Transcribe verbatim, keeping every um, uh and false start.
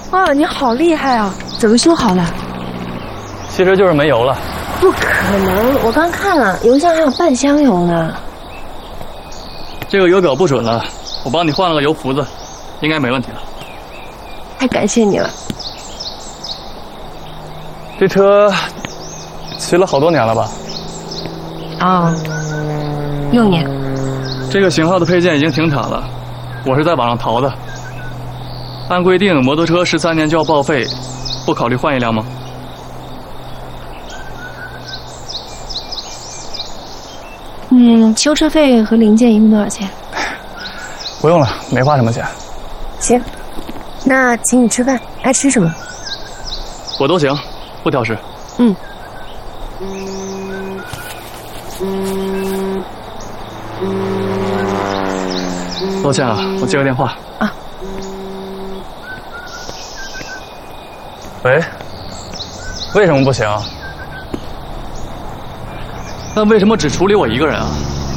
哇，你好厉害啊！怎么修好了？ 其实就是没油了。 不可能，我刚看了，油箱还有半箱油呢。 这个油表不准了，我帮你换了个油符子，应该没问题了。 太感谢你了。 这车骑了好多年了吧？ 啊、哦，六年。 这个型号的配件已经停产了，我是在网上淘的。按规定，摩托车十三年就要报废，不考虑换一辆吗？ 嗯，修车费和零件一共多少钱？ 不用了，没花什么钱。 行，那请你吃饭，爱吃什么？ 我都行，不挑食。 嗯。 抱歉啊，我接个电话。 啊。 喂，为什么不行？那为什么只处理我一个人啊？